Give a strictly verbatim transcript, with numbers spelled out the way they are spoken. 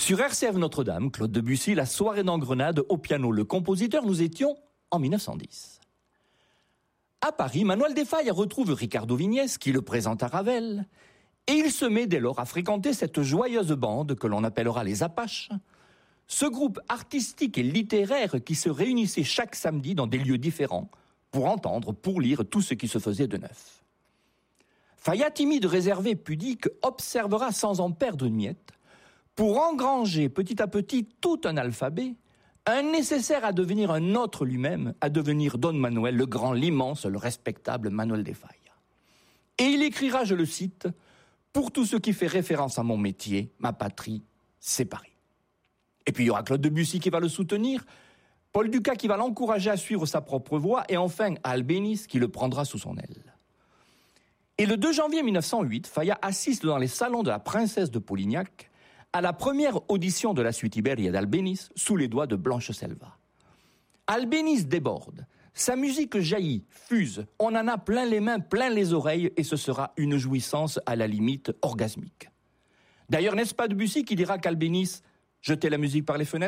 Sur R C F Notre-Dame, Claude Debussy, La soirée d'Engrenade au piano. Le compositeur, nous étions en mille neuf cent dix. À Paris, Manuel de Falla retrouve Ricardo Vignès, qui le présente à Ravel, et il se met dès lors à fréquenter cette joyeuse bande que l'on appellera les Apaches, ce groupe artistique et littéraire qui se réunissait chaque samedi dans des lieux différents pour entendre, pour lire tout ce qui se faisait de neuf. Falla, timide, réservé, pudique, observera sans en perdre une miette, pour engranger petit à petit tout un alphabet, un nécessaire à devenir un autre lui-même, à devenir Don Manuel, le grand, l'immense, le respectable Manuel de Falla. Et il écrira, je le cite, « Pour tout ce qui fait référence à mon métier, ma patrie, c'est Paris ». Et puis il y aura Claude Debussy qui va le soutenir, Paul Dukas qui va l'encourager à suivre sa propre voie, et enfin Albéniz qui le prendra sous son aile. Et le deux janvier mille neuf cent huit, Falla assiste dans les salons de la princesse de Polignac à la première audition de la suite Iberia d'Albéniz sous les doigts de Blanche Selva. Albéniz déborde, sa musique jaillit, fuse, on en a plein les mains, plein les oreilles, et ce sera une jouissance à la limite orgasmique. D'ailleurs, n'est-ce pas Debussy qui dira qu'Albéniz jetait la musique par les fenêtres ?